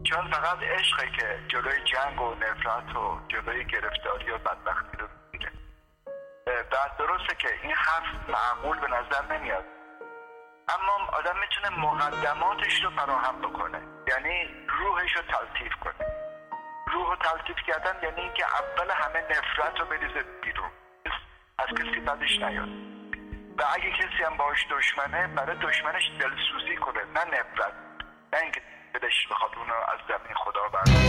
چون فقط عشقه که جلوی جنگ و نفرت و جلوی گرفتاری و بدبختی رو میگیره. بعد درسته که این حرف معقول به نظر نمیاد، اما آدم میتونه مقدماتش رو فراهم بکنه، یعنی روحش رو تلطیف کنه. روح رو تلطیف کردن یعنی اینکه اول همه نفرت رو بریزه بیرون، از کسی بدش نیاد، و اگه کسی هم باش دشمنه برای دشمنش دلسوزی کنه، نه نفرت، نه اینکه دلش بخواد اونو از زمین خدا برداره.